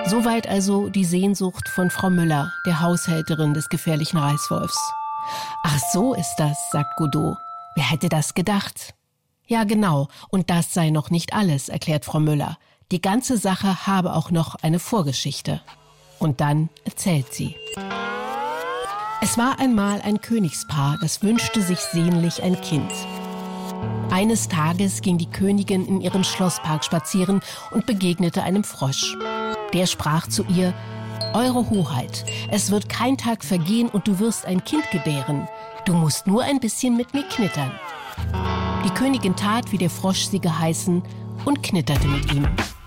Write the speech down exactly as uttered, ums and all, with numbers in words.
Soweit also die Sehnsucht von Frau Müller, der Haushälterin des gefährlichen Reißwolfs. »Ach, so ist das«, sagt Godot. »Wer hätte das gedacht?« »Ja, genau, und das sei noch nicht alles«, erklärt Frau Müller. »Die ganze Sache habe auch noch eine Vorgeschichte.« Und dann erzählt sie. Es war einmal ein Königspaar, das wünschte sich sehnlich ein Kind. Eines Tages ging die Königin in ihren Schlosspark spazieren und begegnete einem Frosch. Der sprach zu ihr: »Eure Hoheit, es wird kein Tag vergehen und du wirst ein Kind gebären. Du musst nur ein bisschen mit mir knittern.« Die Königin tat, wie der Frosch sie geheißen, und knitterte mit ihm.